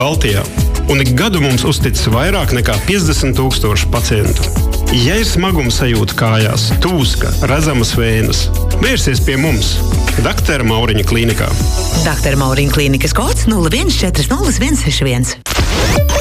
Baltijā. Un ik gadu mums uzticas vairāk nekā 50,000 pacientu. Ja ir smaguma sajūta kājās, tūska, redzamas vējas, vērsies pie mums, Dr. Mauriņa klīnikā. Dr. Mauriņa klīnikas kods 0140 161.